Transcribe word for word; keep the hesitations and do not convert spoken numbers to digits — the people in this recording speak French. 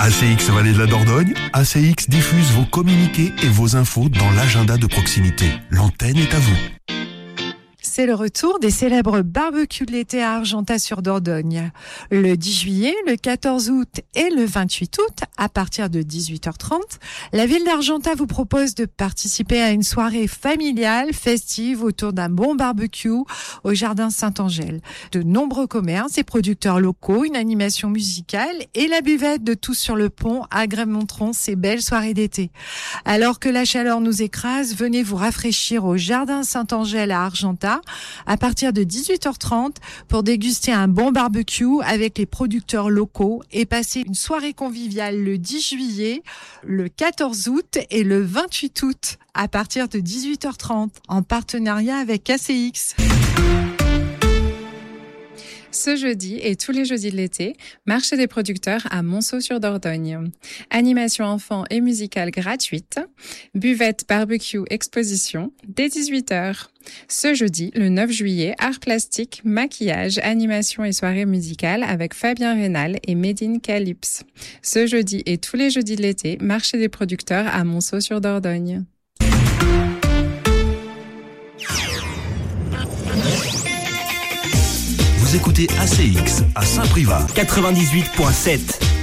A C X Vallée de la Dordogne, A C X diffuse vos communiqués et vos infos dans l'agenda de proximité. L'antenne est à vous. C'est le retour des célèbres barbecues de l'été à Argentat-sur-Dordogne. Le dix juillet, le quatorze août et le vingt-huit août, à partir de dix-huit heures trente, la ville d'Argentat vous propose de participer à une soirée familiale, festive, autour d'un bon barbecue au Jardin Saint-Angèle. De nombreux commerces et producteurs locaux, une animation musicale et la buvette de Tous sur le pont agrémenteront ces belles soirées d'été. Alors que la chaleur nous écrase, venez vous rafraîchir au Jardin Saint-Angèle à Argentat à partir de dix-huit heures trente pour déguster un bon barbecue avec les producteurs locaux et passer une soirée conviviale le dix juillet, le quatorze août et le vingt-huit août à partir de dix-huit heures trente en partenariat avec A C X. Ce jeudi et tous les jeudis de l'été, marché des producteurs à Monceau-sur-Dordogne. Animation enfants et musicale gratuite, buvette, barbecue, exposition, dès dix-huit heures. Ce jeudi, le neuf juillet, art plastique, maquillage, animation et soirée musicale avec Fabien Rénal et Médine Calypse. Ce jeudi et tous les jeudis de l'été, marché des producteurs à Monceau-sur-Dordogne. Vous écoutez A C X à Saint-Privat quatre-vingt-dix-huit virgule sept.